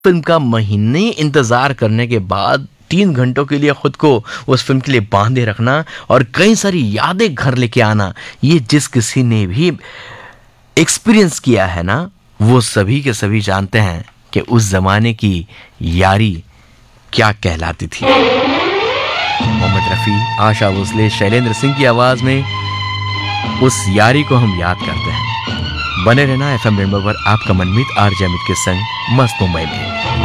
Film का महीने इंतज़ार करने के बाद 3 घंटों के लिए खुद को उस फ़िल्म के लिए बाँधे रखना और कई सारी यादें घर लेके आना, ये जिस किसी ने भी एक्सपीरियंस किया है ना, वो सभी के सभी जानते हैं कि उस ज़माने की यारी क्या कहलाती थी। मोहम्मद रफ़ी, आशा भोसले, शैलेंद्र सिंह की आवाज़ में उस यारी को हम याद करते हैं। बने रहना एफएम रेनबो पर आपका मनमीत आरजे अमित के संग मस्त मुंबई में।